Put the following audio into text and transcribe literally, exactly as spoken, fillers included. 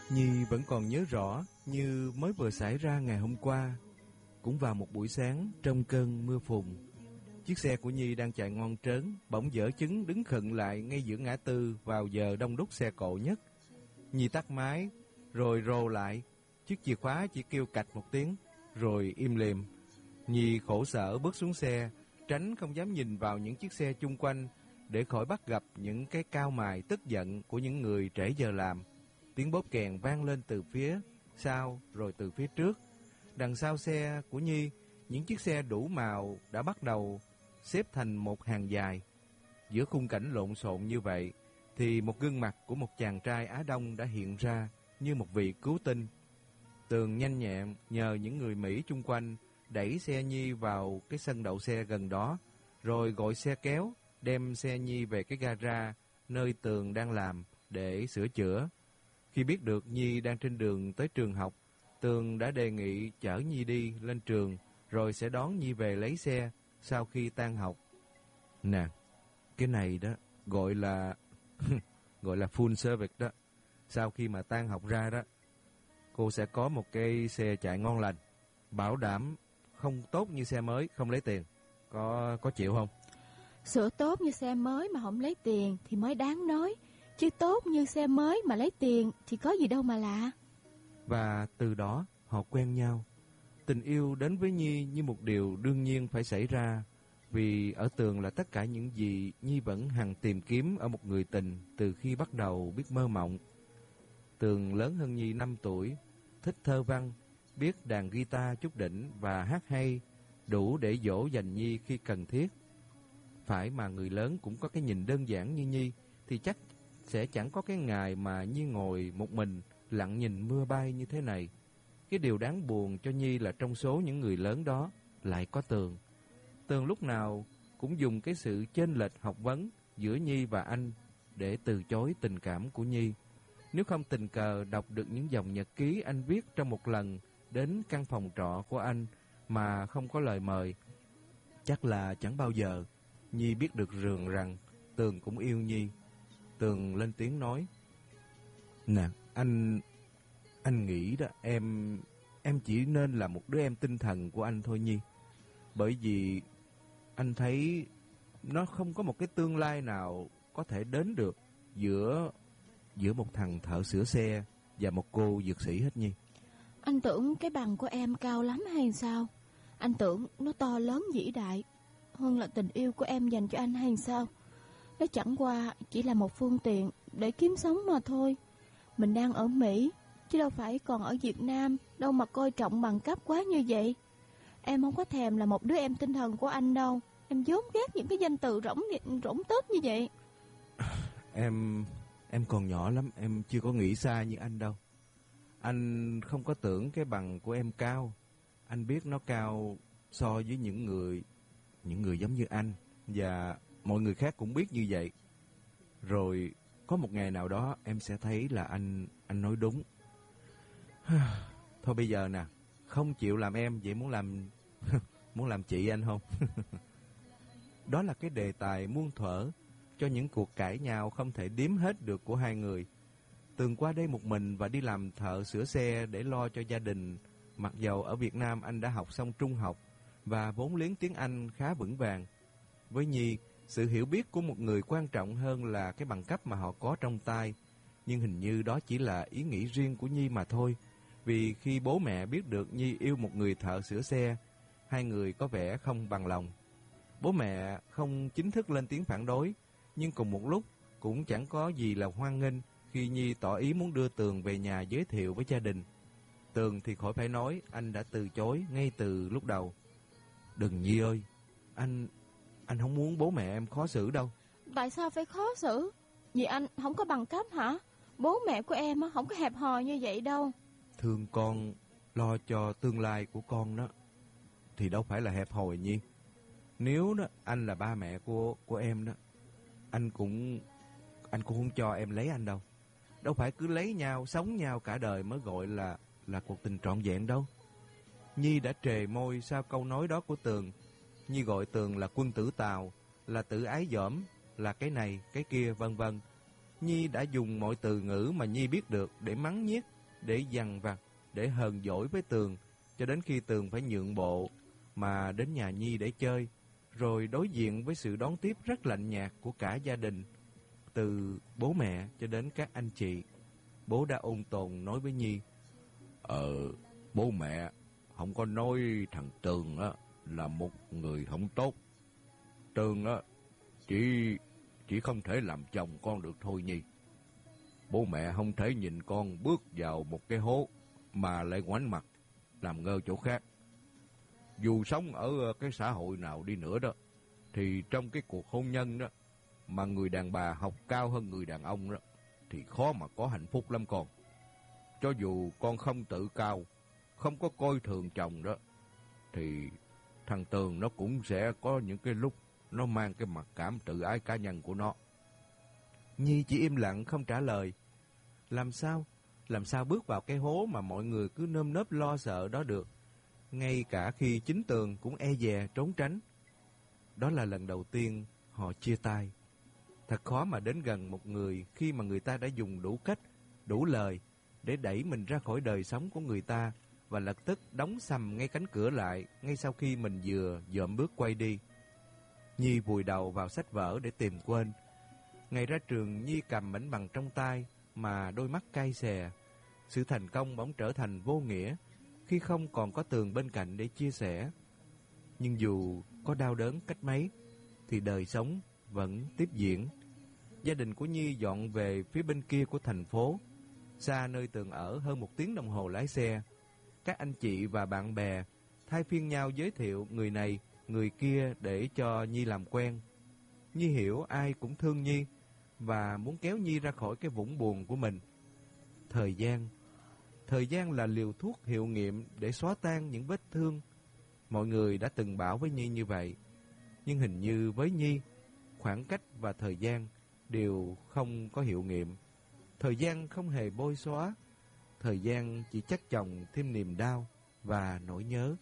Nhi vẫn còn nhớ rõ như mới vừa xảy ra ngày hôm qua. Cũng vào một buổi sáng trong cơn mưa phùn, chiếc xe của Nhi đang chạy ngon trớn bỗng dở chứng đứng khựng lại ngay giữa ngã tư vào giờ đông đúc xe cộ nhất. Nhi tắt máy rồi rồ lại, chiếc chìa khóa chỉ kêu cạch một tiếng rồi im lìm. Nhi khổ sở bước xuống xe, tránh không dám nhìn vào những chiếc xe chung quanh để khỏi bắt gặp những cái cau mày tức giận của những người trễ giờ làm. Tiếng bóp kèn vang lên từ phía sau rồi từ phía trước. Đằng sau xe của Nhi, những chiếc xe đủ màu đã bắt đầu xếp thành một hàng dài. Giữa khung cảnh lộn xộn như vậy thì một gương mặt của một chàng trai Á Đông đã hiện ra như một vị cứu tinh. Tường nhanh nhẹn nhờ những người Mỹ chung quanh đẩy xe Nhi vào cái sân đậu xe gần đó, rồi gọi xe kéo đem xe Nhi về cái gara nơi Tường đang làm để sửa chữa. Khi biết được Nhi đang trên đường tới trường học, Tường đã đề nghị chở Nhi đi lên trường rồi sẽ đón Nhi về lấy xe sau khi tan học. Nè, cái này đó gọi là gọi là full service đó. Sau khi mà tan học ra đó, cô sẽ có một cái xe chạy ngon lành, bảo đảm không tốt như xe mới không lấy tiền. Có có chịu không? Sửa tốt như xe mới mà không lấy tiền thì mới đáng nói, chứ tốt như xe mới mà lấy tiền thì có gì đâu mà lạ. Và từ đó họ quen nhau. Tình yêu đến với Nhi như một điều đương nhiên phải xảy ra, vì ở Tường là tất cả những gì Nhi vẫn hằng tìm kiếm ở một người tình từ khi bắt đầu biết mơ mộng. Tường lớn hơn Nhi năm tuổi, thích thơ văn, biết đàn guitar chút đỉnh và hát hay, đủ để dỗ dành Nhi khi cần thiết. Phải mà người lớn cũng có cái nhìn đơn giản như Nhi thì chắc sẽ chẳng có cái ngày mà Nhi ngồi một mình lặng nhìn mưa bay như thế này. Cái điều đáng buồn cho Nhi là trong số những người lớn đó lại có Tường. Tường lúc nào cũng dùng cái sự chênh lệch học vấn giữa Nhi và anh để từ chối tình cảm của Nhi. Nếu không tình cờ đọc được những dòng nhật ký anh viết trong một lần đến căn phòng trọ của anh mà không có lời mời, chắc là chẳng bao giờ Nhi biết được rường rằng Tường cũng yêu Nhi. Tường lên tiếng nói: Nè, anh anh nghĩ đó, em em chỉ nên là một đứa em tinh thần của anh thôi Nhi. Bởi vì anh thấy nó không có một cái tương lai nào có thể đến được giữa giữa một thằng thợ sửa xe và một cô dược sĩ hết Nhi. Anh tưởng cái bằng của em cao lắm hay sao? Anh tưởng nó to lớn vĩ đại hơn là tình yêu của em dành cho anh hay sao? Nó chẳng qua chỉ là một phương tiện để kiếm sống mà thôi. Mình đang ở Mỹ chứ đâu phải còn ở Việt Nam, đâu mà coi trọng bằng cấp quá như vậy. Em không có thèm là một đứa em tinh thần của anh đâu. Em vốn ghét những cái danh từ rỗng rỗng tớp như vậy. Em em còn nhỏ lắm, em chưa có nghĩ xa như anh đâu. Anh không có tưởng cái bằng của em cao. Anh biết nó cao so với những người những người giống như anh, và mọi người khác cũng biết như vậy. Rồi có một ngày nào đó em sẽ thấy là anh anh nói đúng. Thôi bây giờ nè, không chịu làm em, vậy muốn làm muốn làm chị anh không? Đó là cái đề tài muôn thuở cho những cuộc cãi nhau không thể đếm hết được của hai người. Tường qua đây một mình và đi làm thợ sửa xe để lo cho gia đình. Mặc dầu ở Việt Nam anh đã học xong trung học và vốn liếng tiếng Anh khá vững vàng. Với Nhi, sự hiểu biết của một người quan trọng hơn là cái bằng cấp mà họ có trong tay. Nhưng hình như đó chỉ là ý nghĩ riêng của Nhi mà thôi. Vì khi bố mẹ biết được Nhi yêu một người thợ sửa xe, hai người có vẻ không bằng lòng. Bố mẹ không chính thức lên tiếng phản đối, nhưng cùng một lúc cũng chẳng có gì là hoan nghênh khi Nhi tỏ ý muốn đưa Tường về nhà giới thiệu với gia đình. Tường thì khỏi phải nói, anh đã từ chối ngay từ lúc đầu. Đừng Nhi ơi, anh anh không muốn bố mẹ em khó xử đâu. Tại sao phải khó xử? Vì anh không có bằng cấp hả? Bố mẹ của em không có hẹp hòi như vậy đâu. Thương con, lo cho tương lai của con đó thì đâu phải là hẹp hòi Nhi. Nếu đó anh là ba mẹ của của em đó, anh cũng anh cũng không cho em lấy anh đâu. Đâu phải cứ lấy nhau, sống nhau cả đời mới gọi là là cuộc tình trọn vẹn đâu. Nhi đã trề môi sau câu nói đó của Tường. Nhi gọi Tường là quân tử Tào, là tự ái dỏm, là cái này, cái kia, vân vân. Nhi đã dùng mọi từ ngữ mà Nhi biết được để mắng nhiếc để dằn vặt, để hờn dỗi với Tường, cho đến khi Tường phải nhượng bộ mà đến nhà Nhi để chơi, rồi đối diện với sự đón tiếp rất lạnh nhạt của cả gia đình, từ bố mẹ cho đến các anh chị. Bố đã ôn tồn nói với Nhi: Ờ, bố mẹ không có nói thằng Tường á là một người không tốt. Tường á chỉ chỉ không thể làm chồng con được thôi Nhi. Bố mẹ không thể nhìn con bước vào một cái hố mà lại ngoảnh mặt làm ngơ chỗ khác. Dù sống ở cái xã hội nào đi nữa đó, thì trong cái cuộc hôn nhân đó, mà người đàn bà học cao hơn người đàn ông đó, thì khó mà có hạnh phúc lắm con. Cho dù con không tự cao, không có coi thường chồng đó, thì thằng Tường nó cũng sẽ có những cái lúc nó mang cái mặc cảm tự ái cá nhân của nó. Nhi chỉ im lặng không trả lời. Làm sao? Làm sao bước vào cái hố mà mọi người cứ nơm nớp lo sợ đó được? Ngay cả khi chính Tường cũng e dè trốn tránh. Đó là lần đầu tiên họ chia tay. Thật khó mà đến gần một người khi mà người ta đã dùng đủ cách, đủ lời để đẩy mình ra khỏi đời sống của người ta và lập tức đóng sầm ngay cánh cửa lại ngay sau khi mình vừa dợm bước quay đi. Nhi vùi đầu vào sách vở để tìm quên. Ngày ra trường, Nhi cầm mảnh bằng trong tay mà đôi mắt cay xè. Sự thành công bỗng trở thành vô nghĩa khi không còn có Tường bên cạnh để chia sẻ. Nhưng dù có đau đớn cách mấy thì đời sống vẫn tiếp diễn. Gia đình của Nhi dọn về phía bên kia của thành phố, xa nơi Tường ở hơn một tiếng đồng hồ lái xe. Các anh chị và bạn bè thay phiên nhau giới thiệu người này, người kia để cho Nhi làm quen. Nhi hiểu ai cũng thương Nhi và muốn kéo Nhi ra khỏi cái vũng buồn của mình. Thời gian Thời gian là liều thuốc hiệu nghiệm để xóa tan những vết thương. Mọi người đã từng bảo với Nhi như vậy. Nhưng hình như với Nhi, khoảng cách và thời gian đều không có hiệu nghiệm. Thời gian không hề bôi xóa. Thời gian chỉ chắc chồng thêm niềm đau và nỗi nhớ.